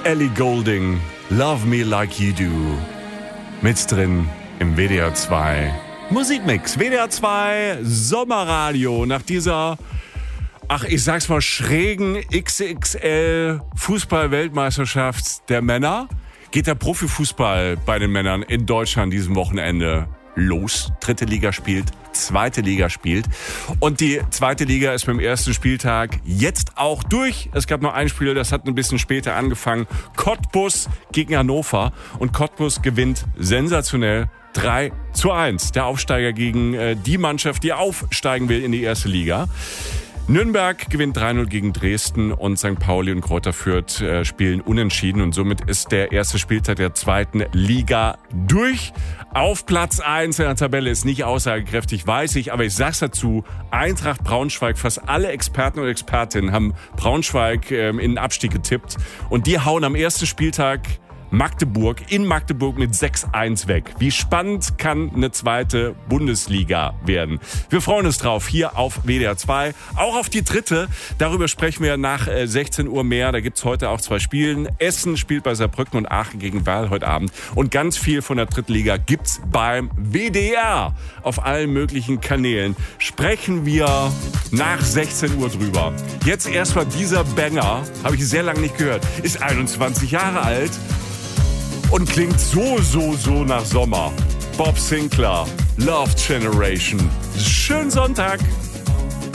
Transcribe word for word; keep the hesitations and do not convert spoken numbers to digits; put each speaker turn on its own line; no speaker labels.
Ellie Goulding, Love Me Like You Do. Mit drin im W D R zwei Musikmix. W D R zwei Sommerradio. Nach dieser, ach ich sag's mal, schrägen X X L Fußball-Weltmeisterschaft der Männer geht der Profifußball bei den Männern in Deutschland diesem Wochenende los. Dritte Liga spielt, zweite Liga spielt. Und die zweite Liga ist beim ersten Spieltag jetzt auch durch. Es gab noch ein Spiel, das hat ein bisschen später angefangen. Cottbus gegen Hannover. Und Cottbus gewinnt sensationell drei zu eins. Der Aufsteiger gegen äh, die Mannschaft, die aufsteigen will in die erste Liga. Nürnberg gewinnt drei null gegen Dresden und Sankt Pauli und Greuther Fürth äh, spielen unentschieden und somit ist der erste Spieltag der zweiten Liga durch. Auf Platz eins in der Tabelle ist nicht aussagekräftig, weiß ich, aber ich sag's dazu, Eintracht Braunschweig, fast alle Experten und Expertinnen haben Braunschweig ähm, in den Abstieg getippt und die hauen am ersten Spieltag Magdeburg in Magdeburg mit sechs eins weg. Wie spannend kann eine zweite Bundesliga werden? Wir freuen uns drauf hier auf W D R zwei. Auch auf die dritte. Darüber sprechen wir nach sechzehn Uhr mehr. Da gibt's heute auch zwei Spiele. Essen spielt bei Saarbrücken und Aachen gegen Werl heute Abend. Und ganz viel von der Drittliga gibt's beim W D R. Auf allen möglichen Kanälen sprechen wir nach sechzehn Uhr drüber. Jetzt erstmal dieser Banger. Habe ich sehr lange nicht gehört. Ist einundzwanzig Jahre alt. Und klingt so, so, so nach Sommer. Bob Sinclair, Love Generation. Schönen Sonntag.